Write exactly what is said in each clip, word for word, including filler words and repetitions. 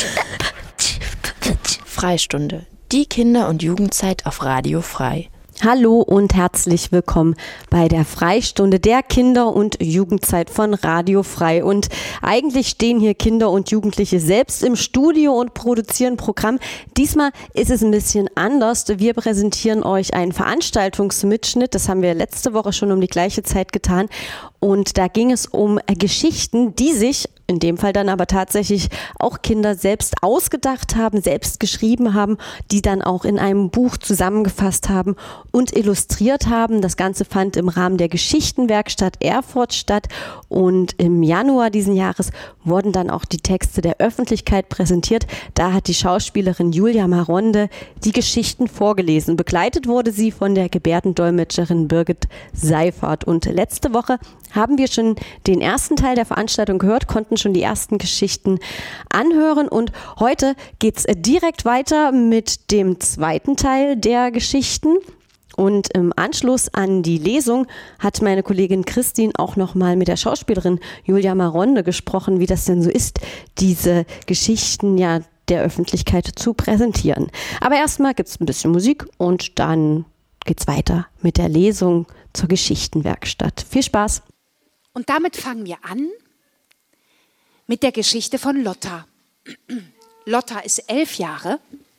Freistunde, die Kinder- und Jugendzeit auf Radio Frei. Hallo und herzlich willkommen bei der Freistunde der Kinder- und Jugendzeit von Radio Frei. Und eigentlich stehen hier Kinder und Jugendliche selbst im Studio und produzieren Programm. Diesmal ist es ein bisschen anders. Wir präsentieren euch einen Veranstaltungsmitschnitt. Das haben wir letzte Woche schon um die gleiche Zeit getan. Und da ging es um Geschichten, die sich in dem Fall dann aber tatsächlich auch Kinder selbst ausgedacht haben, selbst geschrieben haben, die dann auch in einem Buch zusammengefasst haben und illustriert haben. Das Ganze fand im Rahmen der Geschichtenwerkstatt Erfurt statt und im Januar diesen Jahres wurden dann auch die Texte der Öffentlichkeit präsentiert. Da hat die Schauspielerin Julia Maronde die Geschichten vorgelesen. Begleitet wurde sie von der Gebärdendolmetscherin Birgit Seifert. Und letzte Woche haben wir schon den ersten Teil der Veranstaltung gehört, konnten schon die ersten Geschichten anhören und heute geht's direkt weiter mit dem zweiten Teil der Geschichten. Und im Anschluss an die Lesung hat meine Kollegin Christine auch nochmal mit der Schauspielerin Julia Maronde gesprochen, wie das denn so ist, diese Geschichten ja der Öffentlichkeit zu präsentieren. Aber erstmal gibt's ein bisschen Musik und dann geht's weiter mit der Lesung zur Geschichtenwerkstatt. Viel Spaß! Und damit fangen wir an mit der Geschichte von Lotta. Lotta ist elf Jahre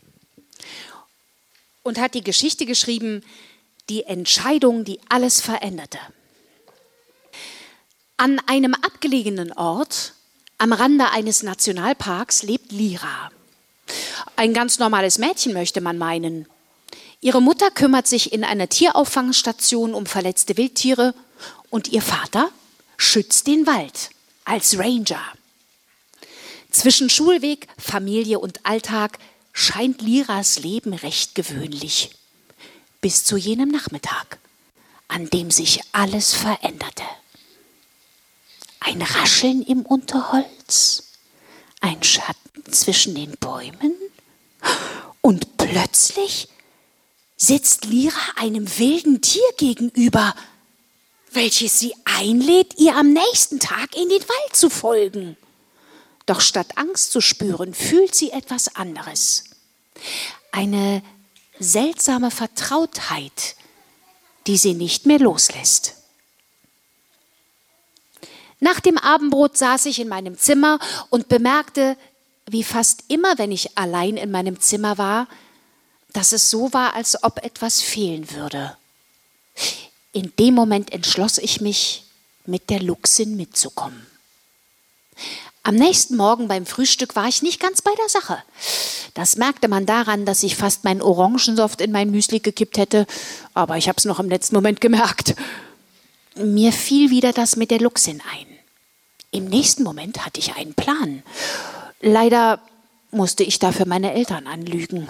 und hat die Geschichte geschrieben, die Entscheidung, die alles veränderte. An einem abgelegenen Ort, am Rande eines Nationalparks, lebt Lira. Ein ganz normales Mädchen, möchte man meinen. Ihre Mutter kümmert sich in einer Tierauffangstation um verletzte Wildtiere und ihr Vater schützt den Wald als Ranger. Zwischen Schulweg, Familie und Alltag scheint Liras Leben recht gewöhnlich. Bis zu jenem Nachmittag, an dem sich alles veränderte. Ein Rascheln im Unterholz, ein Schatten zwischen den Bäumen und plötzlich sitzt Lira einem wilden Tier gegenüber, welches sie einlädt, ihr am nächsten Tag in den Wald zu folgen. Doch statt Angst zu spüren, fühlt sie etwas anderes. Eine seltsame Vertrautheit, die sie nicht mehr loslässt. Nach dem Abendbrot saß ich in meinem Zimmer und bemerkte, wie fast immer, wenn ich allein in meinem Zimmer war, dass es so war, als ob etwas fehlen würde. In dem Moment entschloss ich mich, mit der Luchsin mitzukommen. Am nächsten Morgen beim Frühstück war ich nicht ganz bei der Sache. Das merkte man daran, dass ich fast meinen Orangensaft in mein Müsli gekippt hätte, aber ich habe es noch im letzten Moment gemerkt. Mir fiel wieder das mit der Luchsin ein. Im nächsten Moment hatte ich einen Plan. Leider musste ich dafür meine Eltern anlügen.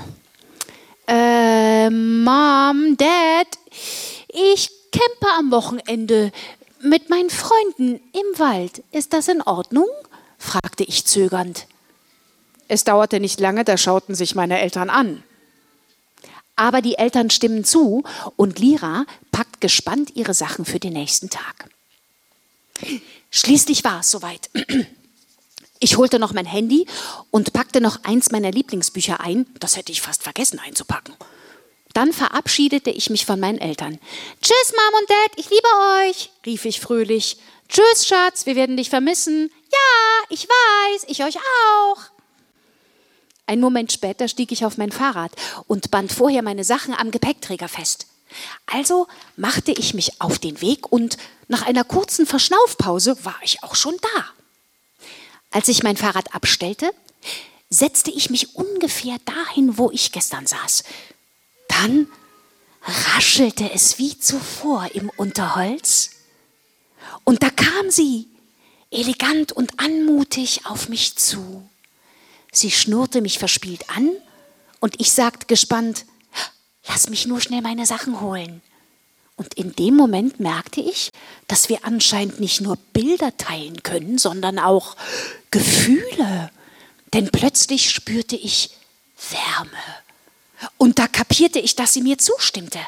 Äh, Mom, Dad, ich campe am Wochenende mit meinen Freunden im Wald. Ist das in Ordnung? Fragte ich zögernd. Es dauerte nicht lange, da schauten sich meine Eltern an. Aber die Eltern stimmen zu und Lira packt gespannt ihre Sachen für den nächsten Tag. Schließlich war es soweit. Ich holte noch mein Handy und packte noch eins meiner Lieblingsbücher ein. Das hätte ich fast vergessen einzupacken. Dann verabschiedete ich mich von meinen Eltern. Tschüss, Mom und Dad, ich liebe euch, rief ich fröhlich. Tschüss, Schatz, wir werden dich vermissen. Ja, ich weiß, ich euch auch. Einen Moment später stieg ich auf mein Fahrrad und band vorher meine Sachen am Gepäckträger fest. Also machte ich mich auf den Weg und nach einer kurzen Verschnaufpause war ich auch schon da. Als ich mein Fahrrad abstellte, setzte ich mich ungefähr dahin, wo ich gestern saß. Dann raschelte es wie zuvor im Unterholz. Und da kam sie, elegant und anmutig, auf mich zu. Sie schnurrte mich verspielt an und ich sagte gespannt, lass mich nur schnell meine Sachen holen. Und in dem Moment merkte ich, dass wir anscheinend nicht nur Bilder teilen können, sondern auch Gefühle. Denn plötzlich spürte ich Wärme. Und da kapierte ich, dass sie mir zustimmte.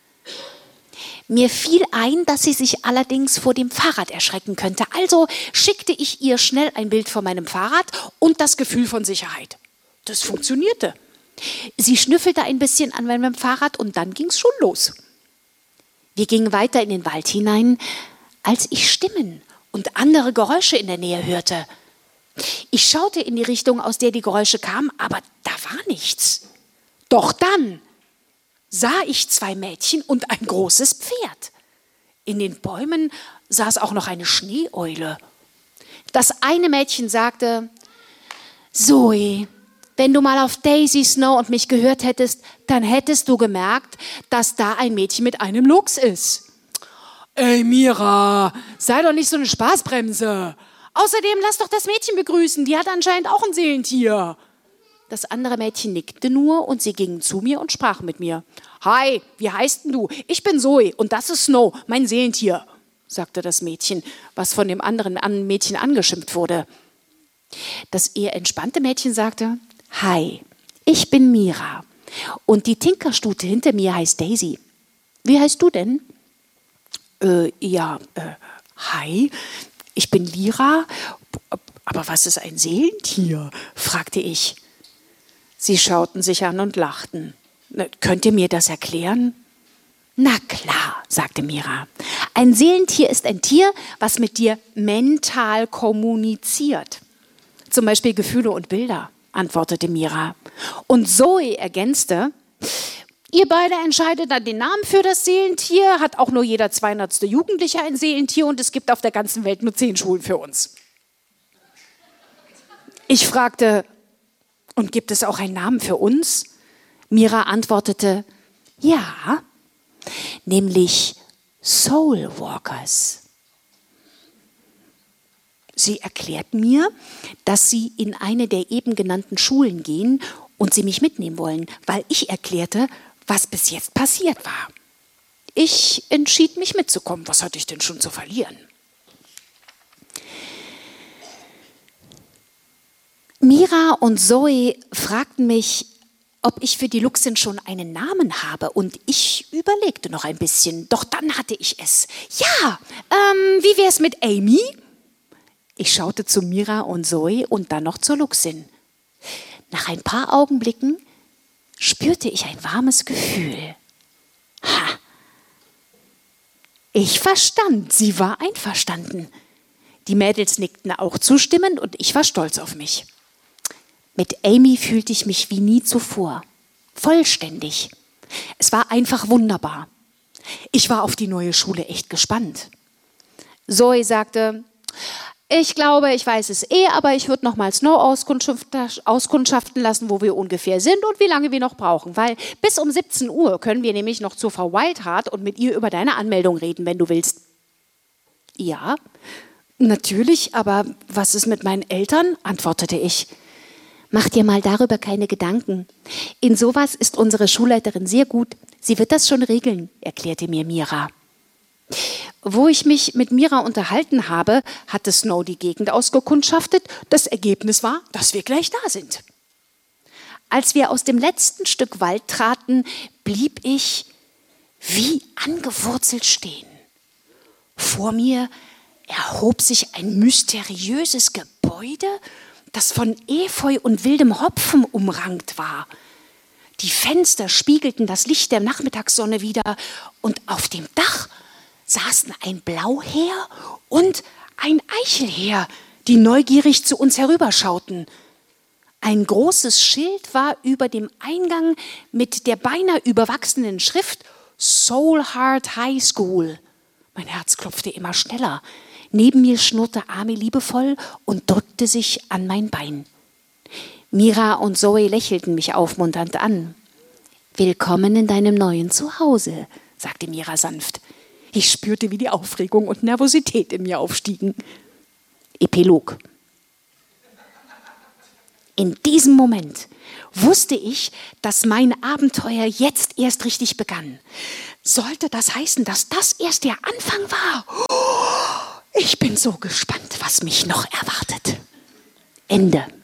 Mir fiel ein, dass sie sich allerdings vor dem Fahrrad erschrecken könnte. Also schickte ich ihr schnell ein Bild von meinem Fahrrad und das Gefühl von Sicherheit. Das funktionierte. Sie schnüffelte ein bisschen an meinem Fahrrad und dann ging's schon los. Wir gingen weiter in den Wald hinein, als ich Stimmen und andere Geräusche in der Nähe hörte. Ich schaute in die Richtung, aus der die Geräusche kamen, aber da war nichts. Doch dann sah ich zwei Mädchen und ein großes Pferd. In den Bäumen saß auch noch eine Schneeeule. Das eine Mädchen sagte: Zoe, wenn du mal auf Daisy Snow und mich gehört hättest, dann hättest du gemerkt, dass da ein Mädchen mit einem Luchs ist. Ey Mira, sei doch nicht so eine Spaßbremse. Außerdem lass doch das Mädchen begrüßen, die hat anscheinend auch ein Seelentier. Das andere Mädchen nickte nur und sie gingen zu mir und sprachen mit mir. Hi, wie heißt denn du? Ich bin Zoe und das ist Snow, mein Seelentier, sagte das Mädchen, was von dem anderen Mädchen angeschimpft wurde. Das eher entspannte Mädchen sagte: Hi, ich bin Mira und die Tinkerstute hinter mir heißt Daisy. Wie heißt du denn? Äh, ja, äh, hi, ich bin Lira, aber was ist ein Seelentier? Fragte ich. Sie schauten sich an und lachten. Könnt ihr mir das erklären? Na klar, sagte Mira. Ein Seelentier ist ein Tier, was mit dir mental kommuniziert. Zum Beispiel Gefühle und Bilder, antwortete Mira. Und Zoe ergänzte: Ihr beide entscheidet dann den Namen für das Seelentier, hat auch nur jeder zweihundertste Jugendliche ein Seelentier und es gibt auf der ganzen Welt nur zehn Schulen für uns. Ich fragte: Und gibt es auch einen Namen für uns? Mira antwortete: Ja, nämlich Soulwalkers. Sie erklärt mir, dass sie in eine der eben genannten Schulen gehen und sie mich mitnehmen wollen, weil ich erklärte, was bis jetzt passiert war. Ich entschied mich mitzukommen. Was hatte ich denn schon zu verlieren? Mira und Zoe fragten mich, ob ich für die Luchsin schon einen Namen habe, und ich überlegte noch ein bisschen. Doch dann hatte ich es. Ja, ähm, wie wär's mit Amy? Ich schaute zu Mira und Zoe und dann noch zur Luchsin. Nach ein paar Augenblicken spürte ich ein warmes Gefühl. Ha! Ich verstand, sie war einverstanden. Die Mädels nickten auch zustimmend und ich war stolz auf mich. Mit Amy fühlte ich mich wie nie zuvor. Vollständig. Es war einfach wunderbar. Ich war auf die neue Schule echt gespannt. Zoe sagte: Ich glaube, ich weiß es eh, aber ich würde noch mal Snow auskundschaften lassen, wo wir ungefähr sind und wie lange wir noch brauchen. Weil bis um siebzehn Uhr können wir nämlich noch zu Frau Whiteheart und mit ihr über deine Anmeldung reden, wenn du willst. Ja, natürlich, aber was ist mit meinen Eltern? Antwortete ich. Mach dir mal darüber keine Gedanken. In sowas ist unsere Schulleiterin sehr gut. Sie wird das schon regeln, erklärte mir Mira. Wo ich mich mit Mira unterhalten habe, hatte Snow die Gegend ausgekundschaftet. Das Ergebnis war, dass wir gleich da sind. Als wir aus dem letzten Stück Wald traten, blieb ich wie angewurzelt stehen. Vor mir erhob sich ein mysteriöses Gebäude, das von Efeu und wildem Hopfen umrankt war. Die Fenster spiegelten das Licht der Nachmittagssonne wider und auf dem Dach saßen ein Blauheer und ein Eichelheer, die neugierig zu uns herüberschauten. Ein großes Schild war über dem Eingang mit der beinahe überwachsenen Schrift Soulheart High School. Mein Herz klopfte immer schneller. Neben mir schnurrte Ami liebevoll und drückte sich an mein Bein. Mira und Zoe lächelten mich aufmunternd an. Willkommen in deinem neuen Zuhause, sagte Mira sanft. Ich spürte, wie die Aufregung und Nervosität in mir aufstiegen. Epilog. In diesem Moment wusste ich, dass mein Abenteuer jetzt erst richtig begann. Sollte das heißen, dass das erst der Anfang war? Ich bin so gespannt, was mich noch erwartet. Ende.